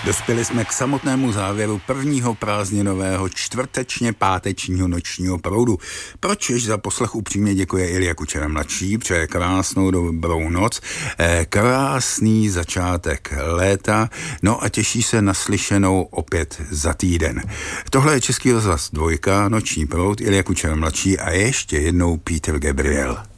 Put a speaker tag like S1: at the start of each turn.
S1: Dospěli jsme k samotnému závěru prvního prázdninového čtvrtečně pátečního nočního proudu. Pročež za poslech upřímně děkuje Ilja Kučera mladší, přeje krásnou dobrou noc, krásný začátek léta, no a těší se na slyšenou opět za týden. Tohle je Český rozhlas 2, noční proud, Ilja Kučera mladší a ještě jednou Peter Gabriel.